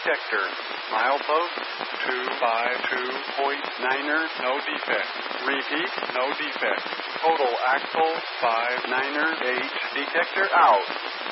detector. Milepost 252.9er, no defect. Repeat, no defect. Total axle 59er, H detector out.